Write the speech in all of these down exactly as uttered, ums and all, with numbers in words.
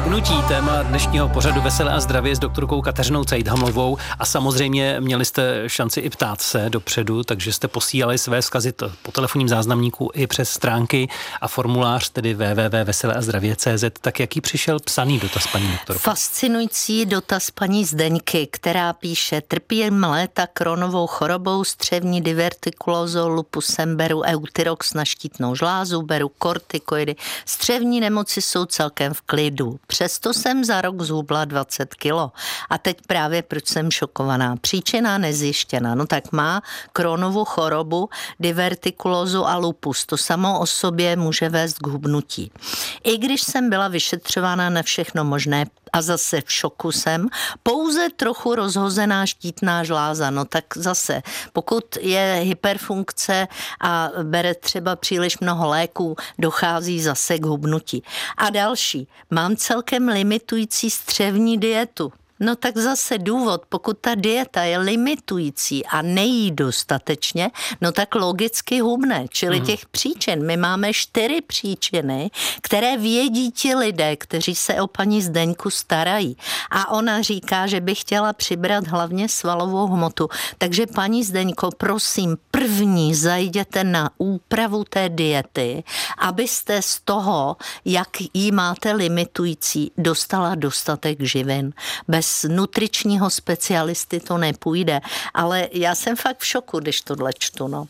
Hubnutí, téma dnešního pořadu Veselé a zdravě s doktorkou Kateřinou Cejdhamlovou a samozřejmě měli jste šanci i ptát se dopředu, takže jste posílali své vzkazy po telefonním záznamníku i přes stránky a formulář, tedy w w w tečka veselé a zdravě tečka c z. Tak jaký přišel psaný dotaz, paní doktorko? Fascinující dotaz paní Zdeňky, která píše: trpím léta Crohnovou chorobou, střevní divertikulózou, lupusem, beru Euthyrox na štítnou žlázu, beru kortikoidy. Střevní nemoci jsou celkem v klidu. Přesto jsem za rok zhubla dvacet kilo. A teď právě proč jsem šokovaná. Příčina nezjištěna. No tak má Crohnovu chorobu, divertikulózu a lupus. To samo o sobě může vést k hubnutí. I když jsem byla vyšetřována na všechno možné a zase v šoku jsem, pouze trochu rozhozená štítná žláza. No tak zase, pokud je hyperfunkce a bere třeba příliš mnoho léků, dochází zase k hubnutí. A další, mám celkem limitující střevní dietu. No tak zase důvod, pokud ta dieta je limitující a nejí dostatečně, no tak logicky hubne. Čili těch příčin, my máme čtyři příčiny, které vědí ti lidé, kteří se o paní Zdeňku starají. A ona říká, že by chtěla přibrat hlavně svalovou hmotu. Takže paní Zdeňko, prosím, první zajděte na úpravu té diety, abyste z toho, jak jí máte limitující, dostala dostatek živin. Bez nutričního specialisty to nepůjde, ale já jsem fakt v šoku, když tohle čtu, no.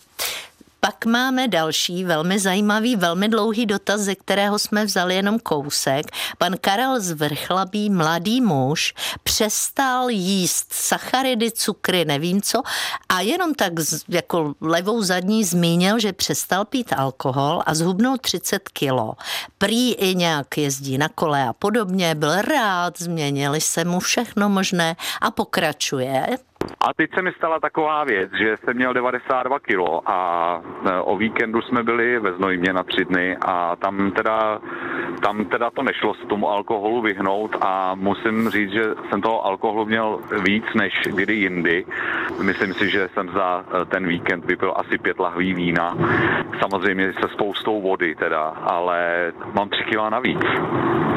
Pak máme další velmi zajímavý, velmi dlouhý dotaz, ze kterého jsme vzali jenom kousek. Pan Karel z Vrchlabí, mladý muž, přestal jíst sacharidy, cukry, nevím co, a jenom tak jako levou zadní zmínil, že přestal pít alkohol a zhubnul třicet kilo. Prý i nějak jezdí na kole a podobně, byl rád, změnili se mu všechno možné a pokračuje. A teď se mi stala taková věc, že jsem měl devadesát dva kilo a o víkendu jsme byli ve Znojmě na tři dny a tam teda, tam teda to nešlo se tomu alkoholu vyhnout a musím říct, že jsem toho alkoholu měl víc než kdy jindy. Myslím si, že jsem za ten víkend vypil asi pět lahví vína, samozřejmě se spoustou vody teda, ale mám tři kila navíc.